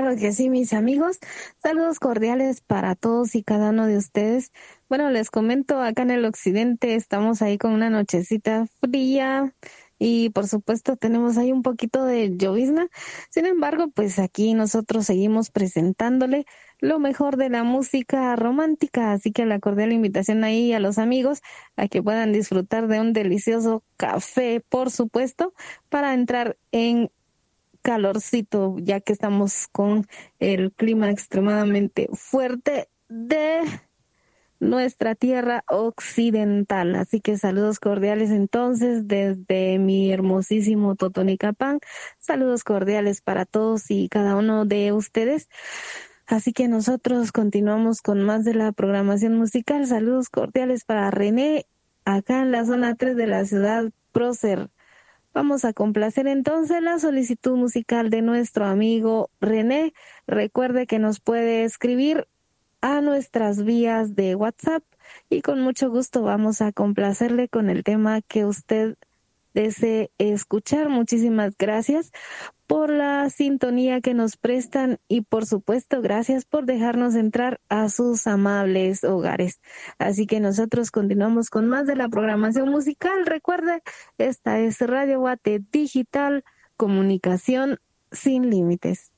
Claro que sí, mis amigos. Saludos cordiales para todos y cada uno de ustedes. Bueno, les comento, acá en el occidente estamos ahí con una nochecita fría y por supuesto tenemos ahí un poquito de llovizna. Sin embargo, pues aquí nosotros seguimos presentándole lo mejor de la música romántica, así que la cordial invitación ahí a los amigos a que puedan disfrutar de un delicioso café, por supuesto, para entrar en calorcito, ya que estamos con el clima extremadamente fuerte de nuestra tierra occidental. Así que saludos cordiales entonces desde mi hermosísimo Totonicapán. Saludos cordiales para todos y cada uno de ustedes. Así que nosotros continuamos con más de la programación musical. Saludos cordiales para René, acá en la zona 3 de la ciudad prócer. Vamos a complacer entonces la solicitud musical de nuestro amigo René. Recuerde que nos puede escribir a nuestras vías de WhatsApp y con mucho gusto vamos a complacerle con el tema que usted desee escuchar. Muchísimas gracias por la sintonía que nos prestan y por supuesto gracias por dejarnos entrar a sus amables hogares. Así que nosotros continuamos con más de la programación musical. Recuerde, esta es Radio Guate Digital, comunicación sin límites.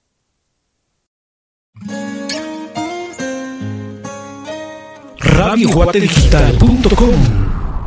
RadioGuateDigital.com